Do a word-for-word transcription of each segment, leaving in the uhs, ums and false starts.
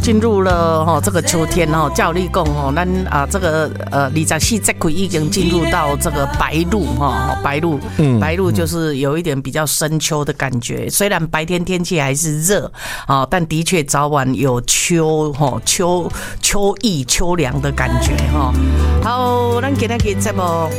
进入了哈这个秋天哦，照你讲哦，咱啊这个呃二十四节气已经进入到这个白露哈，白露，嗯，白露就是有一点比较深秋的感觉。虽然白天天气还是热啊，但的确早晚有秋哈秋秋意秋凉的感觉哈。好，咱今天给节目。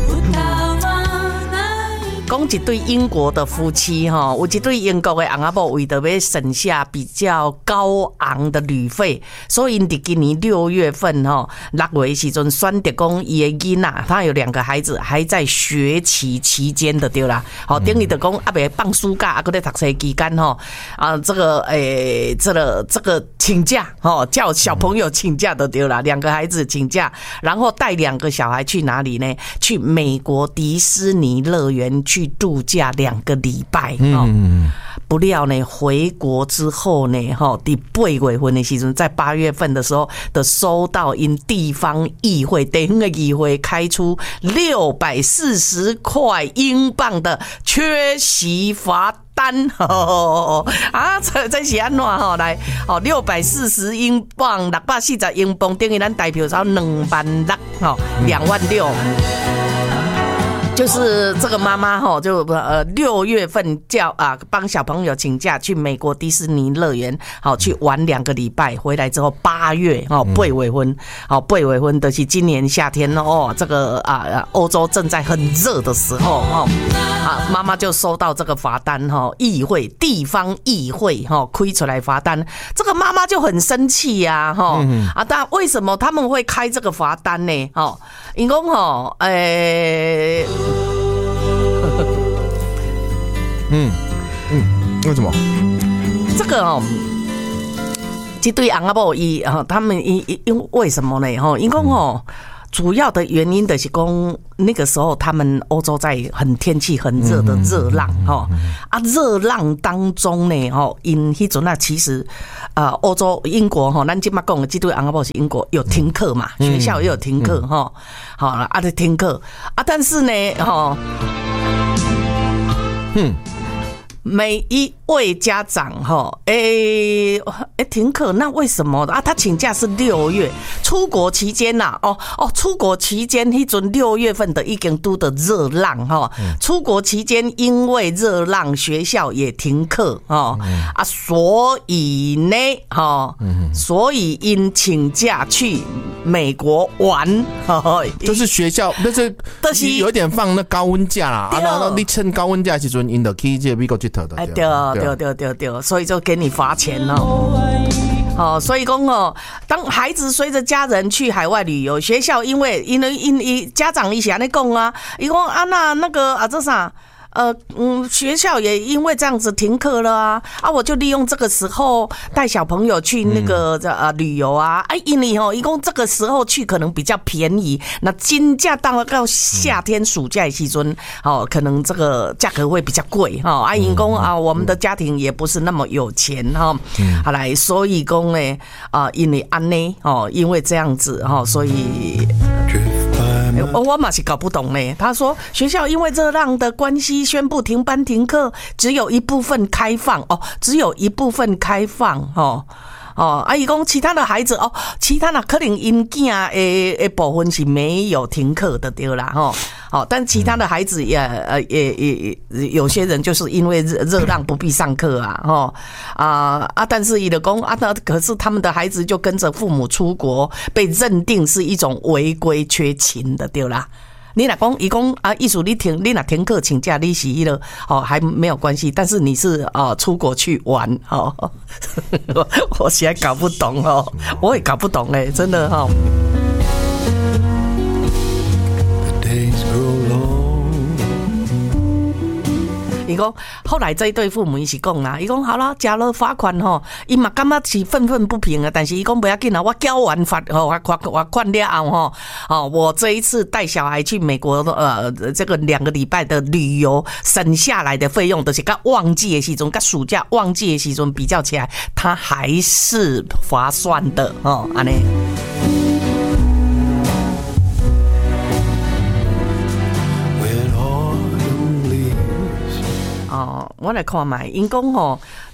讲一对英国的夫妻哈，有一对英国的翁仔某为着要省下比较高昂的旅费，所以伫今年六月份哈，六月时阵选择讲伊的囡仔，他有两个孩子还在学期期间的对啦，好等于就讲啊未放暑假啊，搁在读册期间哈啊这个诶、欸、这个这个请假哈，叫小朋友请假的对啦，两个孩子请假，然后带两个小孩去哪里呢？去美国迪士尼乐园去。去度假两个礼拜，嗯，不料呢，回国之后呢，哈，第八月份的时阵，在八月份的时候的收到因地方议会地方的议会开出六百四十块英镑的缺席罚单，哦啊，这这是安怎吼来？哦，六百四十英镑，六百四十英镑，等于咱台票才两万六，吼，两万六。就是这个妈妈哈，就呃六月份叫啊帮小朋友请假去美国迪士尼乐园，好去玩两个礼拜，回来之后八月哦八月份，好八月份的是今年夏天哦，这个啊欧洲正在很热的时候哦，啊妈妈就收到这个罚单哈，议会地方议会哈开出来罚单，这个妈妈就很生气呀哈啊，但为什么他们会开这个罚单呢？哦，因讲吼诶。 嗯嗯，为什么？ 这个哦，这对翁仔某伊哈，他们因因为什么呢？哈，因讲哦，主要的原因就是讲那个时候他们欧洲在很天气很热的热浪哈啊，热浪当中呢哈，因迄阵啊，其实呃，欧洲英国哈，咱今嘛讲的这对翁仔某是英国有停课嘛，学校也有停课哈，好了啊，在停课啊，但是呢哈，嗯。每一位家长哈，诶诶停课，那为什么啊？他请假是六月出国期间呐、啊，哦哦，出国期间迄阵六月份的已经都的热浪哈，出国期间因为热浪，学校也停课哈啊，所以呢哈，所以因请假去美国玩， 就是学校，就是就是有点放那高温假啦，啊，然后你趁高温假的时阵，因就去这美国去。 哎，对对对对对，所以就给你罚钱了。哦，所以讲哦，当孩子随着家人去海外旅游，学校因为因为因因家长以前在讲啊，伊讲啊那那个啊这啥。呃嗯，学校也因为这样子停课了啊啊！我就利用这个时候带小朋友去那个呃旅游啊！哎，因为哦，一共这个时候去可能比较便宜。那金价到到夏天暑假的时阵，哦，可能这个价格会比较贵哈。啊，因公啊，我们的家庭也不是那么有钱哈。好来，所以讲呢啊，因为安呢哦，因为这样子哈，所以。我嘛是搞不懂呢。他说学校因为热浪的关系宣布停班停课，只有一部分开放哦，只有一部分开放哦。哦，啊，伊讲其他的孩子哦，其他的可能因囝诶诶部分是没有停课的对啦吼，好、哦，但其他的孩子也呃也也有些人就是因为热热浪不必上课啊，吼啊啊，但是伊的讲啊，那可是他们的孩子就跟着父母出国，被认定是一种违规缺勤的对啦。你若讲，伊讲啊，意思你停，你若停课请假，你是迄个哦，还没有关系。但是你是哦出国去玩哦，我我实在搞不懂哦，我也搞不懂哎，真的哈、哦。伊讲后来这一对父母伊是讲啦，伊讲好了，加了罚款吼，伊嘛感觉是愤愤不平啊。但是伊讲不要紧啊，我交完罚吼，我罚我款了后吼，哦，我这一次带小孩去美国呃这个两个礼拜的旅游省下来的费用，就是跟旺季的时阵，跟暑假旺季的时阵比较起来，它还是划算的哦，安尼。哦，我来看卖，因讲吼，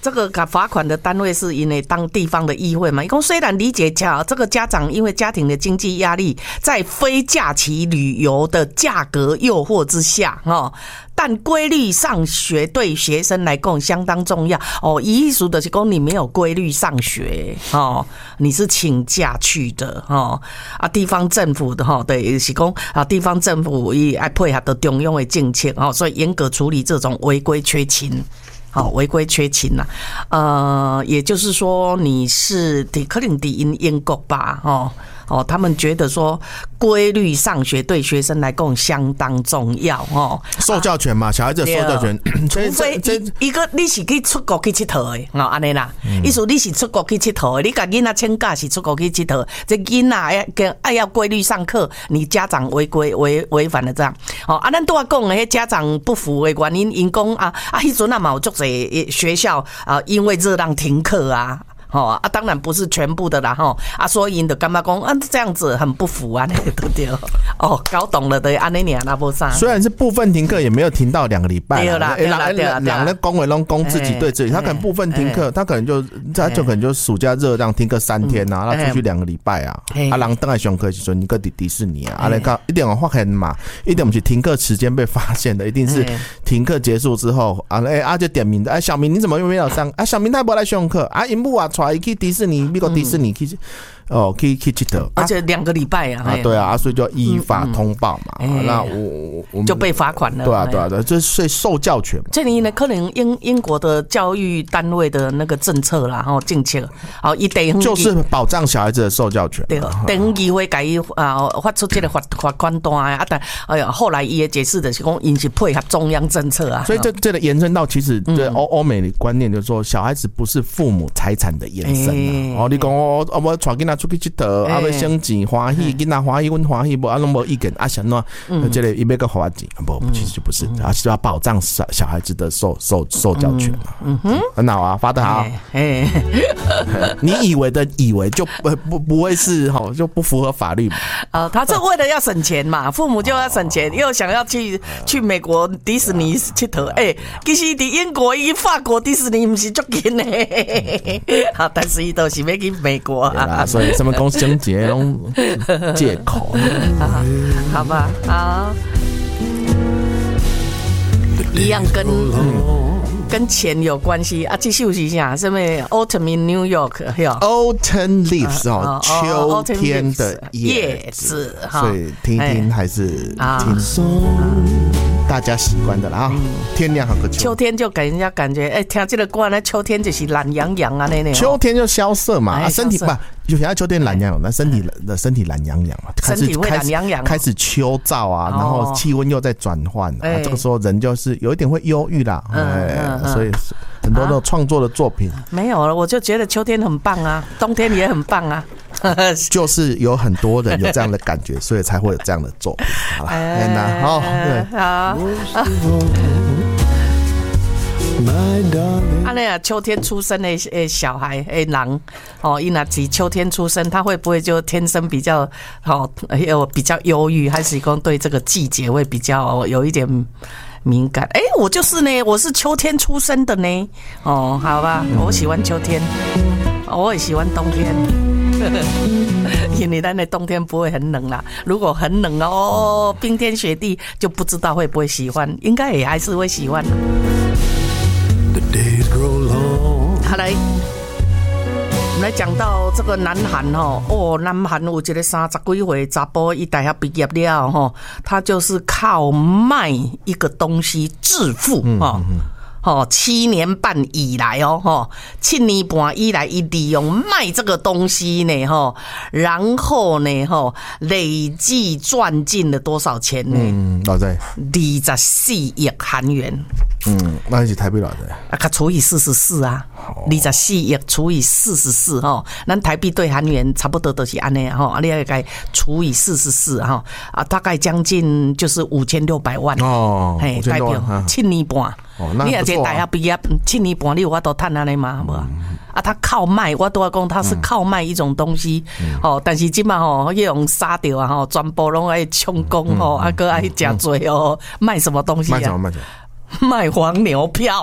这个罚款的单位是因为当地方的议会嘛。一共虽然理解这个家长因为家庭的经济压力，在非假期旅游的价格诱惑之下，哦。但规律上学对学生来讲相当重要哦。意思就是说你没有规律上学哦，你是请假去的哦。啊，地方政府的哈，对，是讲啊，地方政府也爱配合的中央的政策哦，所以严格处理这种违规缺勤。好，违规缺勤呐，呃，也就是说你是得可能得因英国吧，哦。哦，他们觉得说规律上学对学生来讲相当重要哦。 受教权嘛，小孩子的受教权， 除非一个你是去出国去佚佗的哦，安尼啦，意思你是出国去佚佗的，你甲囡仔请假是出国去佚佗，这囡仔爱跟爱要规律上课，你家长违规违违反了这样。哦，啊，咱拄仔讲的迄家长不服的原因，因讲啊啊，迄阵啊嘛有足侪学校啊，因为热浪停课啊。哦啊，当然不是全部的啦哈啊，所以因就感觉讲啊这样子很不服啊，对对哦，搞懂了的安尼尔那不啥。 虽然是部分停课，也没有停到两个礼拜。 对啦，对啦，对啦。 两个公委拢公自己对自己，他可能部分停课，他可能就他就可能就暑假热让停课三天啊，他出去两个礼拜啊，啊，人等来上课时阵，你个迪迪士尼啊，啊，来讲一定有发现嘛，一定不是停课时间被发现的，一定是停课结束之后啊，哎啊就点名的，哎小明你怎么又没有上？啊小明他不来上课啊，因母啊带去迪士尼，美国迪士尼去。哦，可以可以去的， 而且两个礼拜啊， 啊，对啊，所以就要依法通报嘛。嗯嗯、那我我就被罚款了。 对啊，对啊，对啊，这是受教权嘛。 这里呢，可能英英国的教育单位的那个政策啦，然后政策，哦，一等就是保障小孩子的受教权。 对，等议会改啊发出这个罚罚款单啊，但哎呀，后来也解释的是讲，因是配合中央政策啊。 所以这这个延伸到其实对欧欧美的观念，就是说小孩子不是父母财产的延伸啊。哦，你讲我我带囡仔出去佚佗。啊，要省钱欢喜，囡仔欢喜，阮欢喜，无啊，拢无意见啊，想喏，这个伊要个花钱，不，其实就不是，啊，是要保障小小孩子的受受受教权嘛。嗯哼，很好啊，发得好。哎，你以为的以为就不不不会是哈，就不符合法律嘛？ 啊，他是为了要省钱嘛，父母就要省钱，又想要去去美国迪士尼佚佗，哎，其实伫英国、伊法国迪士尼不是足近的，好，但是伊都是要去美国啊， 所以什么公司经济拢借口， 好吧，好，一样跟跟钱有关系啊。这首是啥？什么 ？Autumn in New York， Autumn leaves 哦，秋天的叶子，所以听听还是听大家习惯的啦啊。天亮好个秋， 秋天就给人家感觉，哎，听这个歌呢，秋天就是懒洋洋啊，那那。 秋天就萧瑟嘛，啊，身体不。有些秋天懒洋洋，那身体的身体懒洋洋嘛， 身体会懒洋洋， 开始秋燥啊，然后气温又在转换，啊，这个时候人就是有一点会忧郁啦，哎，所以很多的创作的作品没有了，我就觉得秋天很棒啊，冬天也很棒啊， 就是有很多人有这样的感觉，所以才会有这样的作品。好了，那好，对，好。 啊，那啊，秋天出生的诶小孩诶人哦，伊那是秋天出生，他会不会就天生比较哦有比较忧郁，还是讲对这个季节会比较有一点敏感？哎、欸，我就是呢，我是秋天出生的呢。哦，好吧，我喜欢秋天，我也喜欢冬天。因为咱的冬天不会很冷啦，如果很冷哦，冰天雪地就不知道会不会喜欢，应该也还是会喜欢的。好来，我们来讲到这个南韩哦，哦，南韩有一个三十几岁查甫，伊大学毕业了吼，他就是靠卖一个东西致富哈。嗯嗯哦，七年半以来哦，哈，七年半以来，伊利用卖这个东西呢，哈，然后呢，哈，累计赚进了多少钱呢？ 嗯，老在二十四亿韩元。 嗯，那是台币老在啊，他除以四十四啊，二十四亿除以四十四哈，咱台币对韩元差不多都是安尼哈，你要该除以四十四哈啊，大概将近就是五千六百万哦，嘿，代表七年半。哦，你也这大学毕业七年半，你有法度赚安尼嘛？无、嗯、啊，他靠卖，我都要讲他是靠卖一种东西，嗯、哦，但是今嘛吼，迄种杀掉啊，吼，全部拢爱充公吼，啊，搁爱食罪哦，卖什么东西啊？ 卖什么？卖什么？ 卖黄牛票。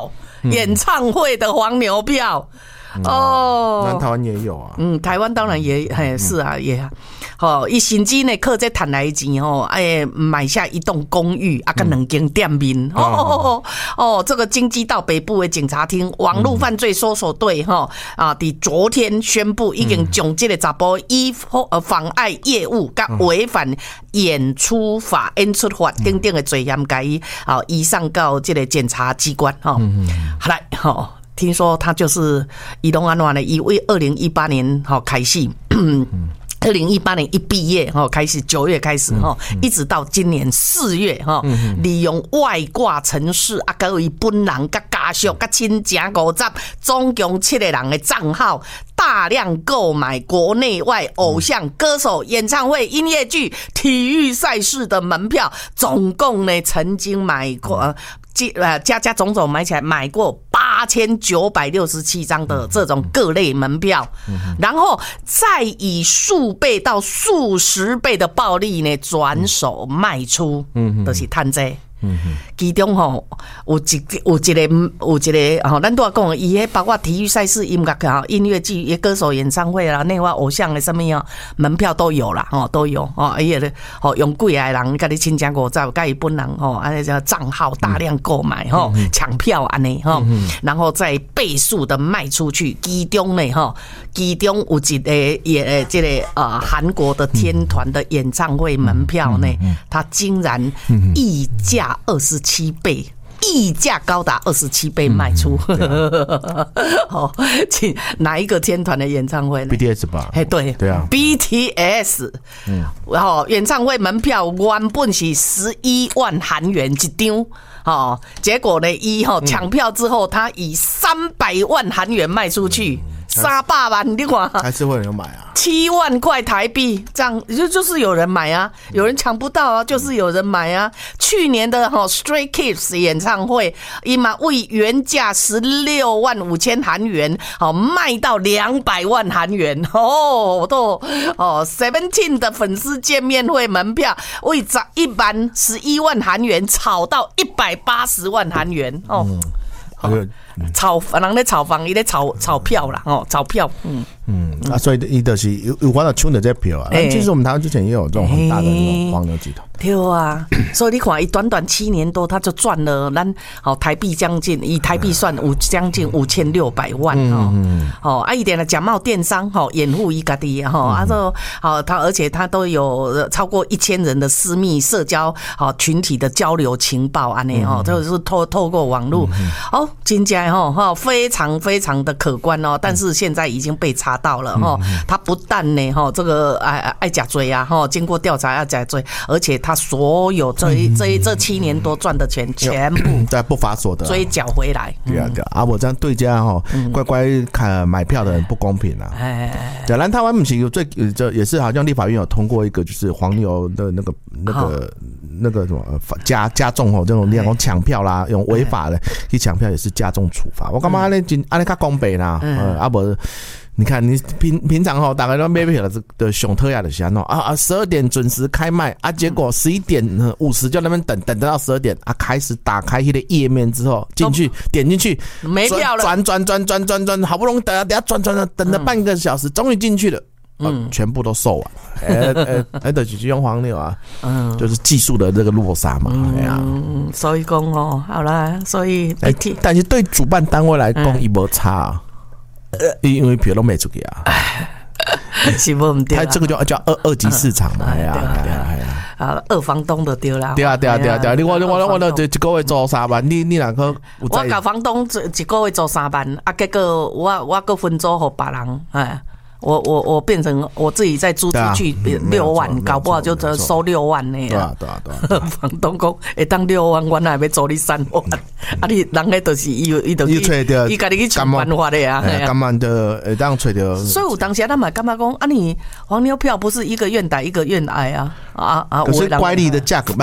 演唱会的黄牛票。哦， 那台湾也有啊。 嗯，台湾当然也嘿是啊，也哦，以薪资呢，靠这赚来的钱哦，哎，买下一栋公寓啊，跟两间店面哦哦哦，这个京畿道北部的警察厅网络犯罪搜索队哈啊，伫昨天宣布已经将这个查甫以呃妨碍业务甲违反演出法、演出法等等的罪嫌，改啊移上到这个检察机关哈。好来哈。听说他就是伊隆安华呢，因为二零一八年哈开始，二零一八年一毕业哈开始，九月开始哈，一直到今年四月哈，利用外挂程式啊，各位本人甲家属甲亲情五十，总共七个人的账号。大量购买国内外偶像歌手演唱会、音乐剧、体育赛事的门票，总共呢曾经买过呃。呃，加加总总买起来买过八千九百六十七张的这种各类门票，然后再以数倍到数十倍的暴利呢转手卖出，嗯，都是赚这。嗯哼，其中吼有一有一个有一个吼，咱都要讲，伊迄包括体育赛事、音乐哈、音乐剧、也歌手演唱会啦、内外偶像的什么样门票都有啦，吼都有哦。伊个吼用贵来人，甲你亲戚五十，甲伊本人吼，安尼叫账号大量购买吼，抢票安尼吼，然后再倍数的卖出去。其中呢吼，其中有一个也这个呃韩国的天团的演唱会门票呢，它竟然溢价。二十七倍，溢价高达二十七倍卖出。哦，请哪一个天团的演唱会呢 ？B T S 吧？ 哎，对， 对啊 ，B T S。嗯，然后演唱会门票原本是十一万韩元一张。哦，结果呢，一哈抢票之后，他以三百万韩元卖出去。三百万，你看， 还是会有人买啊？ 七万块台币，这样就就是有人买啊，有人抢不到啊，就是有人买啊。去年的哈 Stray Kids 演唱会，伊嘛为原价十六万五千韩元，好卖到两百万韩元哦，都哦 Seventeen 的粉丝见面会门票为涨一万十一万韩元，炒到一百八十万韩元哦。嗯炒人咧炒房，伊咧炒炒票啦，哦，炒票，嗯嗯啊，所以伊就是有有法度抢到这票啊。欸、其实我们台湾之前也有这种很大的那种黄牛集团。 对啊，所以你看，伊短短七年多，他就赚了咱好台币将近，以台币算五将近五千六百万哦。嗯、哦，啊，一点的假冒电商，哈，掩护伊家己哈，啊，说好他，而且他都有超过一千人的私密社交好群体的交流情报安尼哦，就是透透过网络，哦，真正哈哈非常非常的可观哦，但是现在已经被查到了哈，他不但呢哈这个爱爱假追啊哈，经过调查要假追，而且他所有这一这一这七年多赚的钱全部在不法所得追缴回来。 对啊对啊，我这样对家哈乖乖看买票的人不公平啊。哎，对，咱台湾不是有最这也是好像立法院有通过一个就是黄牛的那个那个那个什么加加重哦这种那种抢票啦，用违法的去抢票也是加重处罚。我干嘛呢？安尼较公平啦，呃，啊不，你看你平平常吼，大概都买票的的上特亚的是安怎啊啊，十二点准时开卖啊，结果十一点五十就那边等等等到十二点啊，开始打开那个页面之后进去点进去没票了， 转转转转转转，好不容易等下等下转转等了半个小时，终于进去了。嗯，全部都售完，哎哎哎，就是用黄牛啊，嗯，就是技术的这个落差嘛，哎呀， 嗯，所以讲哦，好啦，所以， 哎，但是对主办单位来讲，伊无差，呃，因为票都卖出去啊， 是无唔对， 他这个叫叫二二级市场嘛，哎呀，哎呀，哎呀， 啊，二房东就对啦， 对啊，对啊，对啊，对啊，你我我我我一个月做三万，你你两个， 我甲房东一个月做三万，啊，结果我我个分租给别人，哎。我我我变成我自己再租出去六万，搞不好就收六万呢。 对啊对啊对啊！ 房东讲会当六万，我哪要租你三万？啊你人咧就是伊伊就去，伊家己去想办法的啊。 干嘛的会当找到？ 所以有当时咱嘛感觉讲啊，你黄牛票不是一个愿打一个愿挨啊啊啊！ 可是乖离的价格不。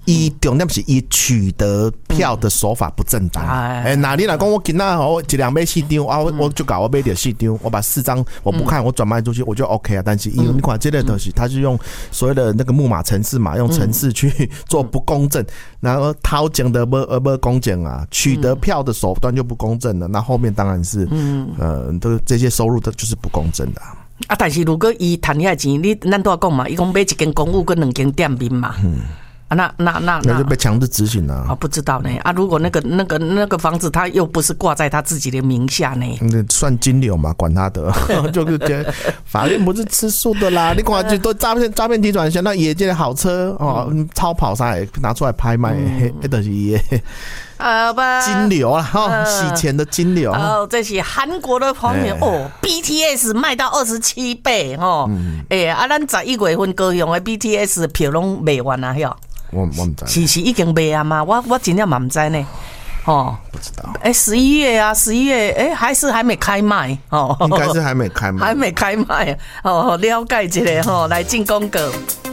伊重点是伊取得票的手法不正当。哎、欸，那你来讲我今仔我一两买四张啊，我我就搞我买点四张，我把四张我不看，我转卖出去，我就 OK 啊。但是因为你看这类东西，他是用所谓的那个木马程式嘛，用程式去做不公正，然后掏奖的不呃不公正啊，取得票的手段就不公正了。那后面当然是，嗯呃，都这些收入的就是不公正的啊。 啊，但是如果伊赚遐钱，你咱都要讲嘛，伊讲买一间公寓跟两间店面嘛。嗯那那那那就被强制执行了啊！ 哦，不知道呢啊！如果那个那个那个房子，他又不是挂在他自己的名下呢， 那算金流嘛？管他的，就是法律不是吃素的啦！你看就都诈骗诈骗集团，像那野界的好车哦，嗯、超跑啥拿出来拍卖，那都、嗯、是耶。好吧，金流啊，哈、哦，洗钱的金流。 哦，这是韩国的方面、欸、哦 ，B T S 卖到二十七倍哦，哎、嗯欸，啊，咱十一月份高雄的 B T S 票拢卖完啊，哟。 我我唔知， 是是已经卖啊嘛？我我真正嘛唔知呢。哦， 不知道。 哎、欸，十一月啊，十一月，哎、欸，还是还没开卖哦， 应该是还没开卖， 还没开卖哦，了解一下吼，来进广告。